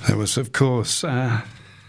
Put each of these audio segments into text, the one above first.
That was, of course, the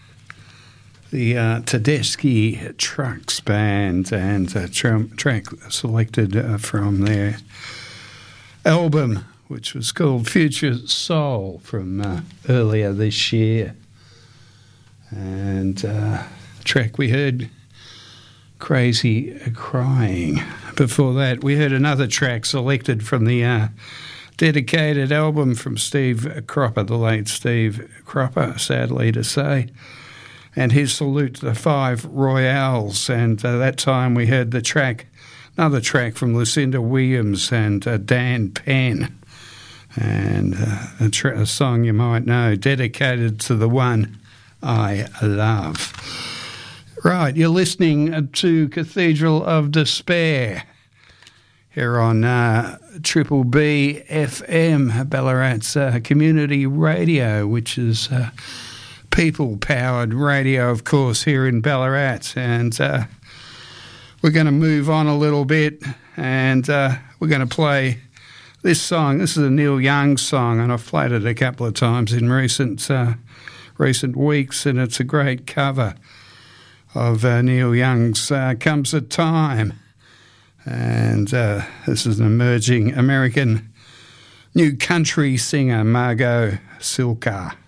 Tedeschi Trucks Band, and a track selected from their album, which was called Future Soul, from earlier this year. And the track we heard, Crazy Crying. Before that, we heard another track selected from the dedicated album from Steve Cropper, the late Steve Cropper, sadly to say, and his salute to the Five Royales. And that time we heard another track from Lucinda Williams and Dan Penn, and a song you might know, dedicated to the one I love. Right, you're listening to Cathedral of Despair here on Triple B FM, Ballarat's community radio, which is people-powered radio, of course, here in Ballarat. And we're going to move on a little bit, and we're going to play this song. This is a Neil Young song, and I've played it a couple of times in recent weeks, and it's a great cover of Neil Young's Comes a Time. And this is an emerging American new country singer, Margot Silka.